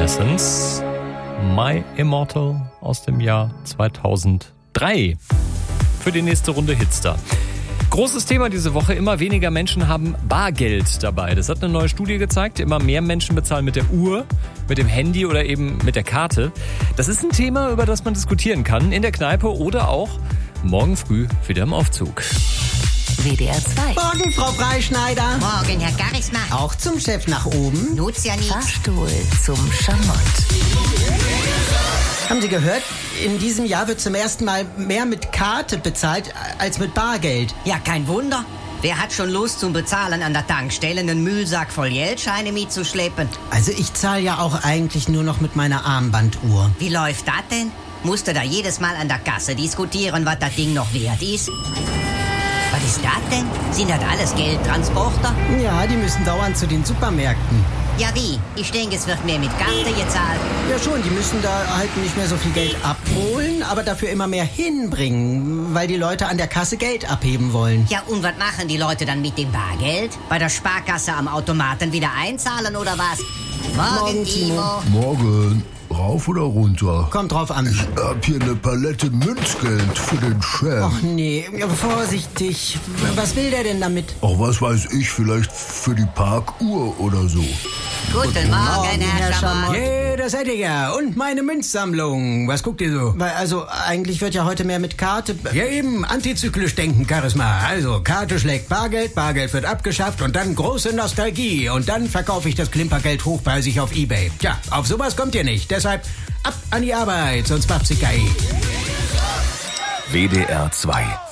Evanescence, My Immortal aus dem Jahr 2003 für die nächste Runde Hitstar. Großes Thema diese Woche, immer weniger Menschen haben Bargeld dabei. Das hat eine neue Studie gezeigt, immer mehr Menschen bezahlen mit der Uhr, mit dem Handy oder eben mit der Karte. Das ist ein Thema, über das man diskutieren kann, in der Kneipe oder auch morgen früh wieder im Aufzug. WDR 2. Morgen, Frau Freischneider. Morgen, Herr Charisma. Auch zum Chef nach oben. Nutzt ja nichts. Fahrstuhl zum Schamott. Haben Sie gehört? In diesem Jahr wird zum ersten Mal mehr mit Karte bezahlt als mit Bargeld. Ja, kein Wunder. Wer hat schon Lust zum Bezahlen an der Tankstelle, einen Müllsack voll Geldscheine mitzuschleppen? Also ich zahle ja auch eigentlich nur noch mit meiner Armbanduhr. Wie läuft das denn? Musst du da jedes Mal an der Kasse diskutieren, was das Ding noch wert ist? Was ist das denn? Sind das alles Geldtransporter? Ja, die müssen dauernd zu den Supermärkten. Ja, wie? Ich denke, es wird mehr mit Karte gezahlt. Ja schon, die müssen da halt nicht mehr so viel Geld abholen, aber dafür immer mehr hinbringen, weil die Leute an der Kasse Geld abheben wollen. Ja, und was machen die Leute dann mit dem Bargeld? Bei der Sparkasse am Automaten wieder einzahlen oder was? Morgen, Timo. Morgen. Rauf oder runter? Kommt drauf an. Ich hab hier eine Palette Münzgeld für den Chef. Ach nee, vorsichtig. Was will der denn damit? Ach, was weiß ich, vielleicht für die Parkuhr oder so. Guten Morgen, Herr Schamott. Yeah, das hätte ich ja. Und meine Münzsammlung. Was guckt ihr so? Also, eigentlich wird ja heute mehr mit Karte... Ja eben, antizyklisch denken, Charisma. Also, Karte schlägt Bargeld, Bargeld wird abgeschafft und dann große Nostalgie. Und dann verkaufe ich das Klimpergeld hochpreisig auf eBay. Tja, auf sowas kommt ihr nicht. Deshalb ab an die Arbeit, sonst macht sie geil. WDR 2